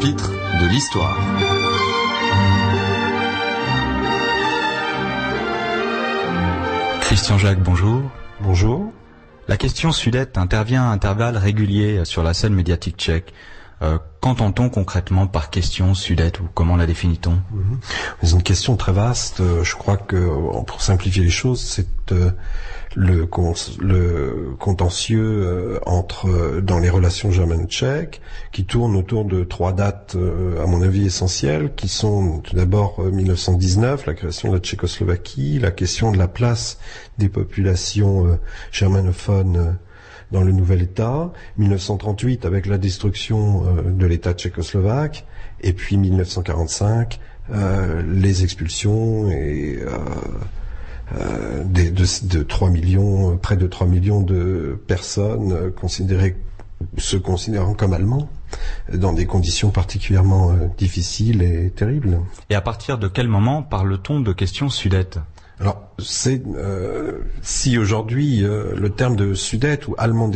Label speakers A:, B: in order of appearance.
A: chapitre de l'histoire. Christian Jacques, bonjour.
B: Bonjour.
A: La question Sudète intervient à intervalles réguliers sur la scène médiatique tchèque. Qu'entend-on concrètement par question Sudète ou comment la définit-on ?
B: C'est une question très vaste. Je crois que, pour simplifier les choses, c'est le contentieux dans les relations germano-tchèques, qui tourne autour de trois dates, à mon avis, essentielles, qui sont tout d'abord 1919, la création de la Tchécoslovaquie, la question de la place des populations germanophones dans le nouvel État, 1938 avec la destruction de l'État tchécoslovaque, et puis 1945 les expulsions et de 3 millions, près de 3 millions de personnes se considérant comme allemands, dans des conditions particulièrement difficiles et terribles.
A: Et à partir de quel moment parle-t-on de question Sudète ?
B: Alors, si aujourd'hui le terme de Sudète ou allemand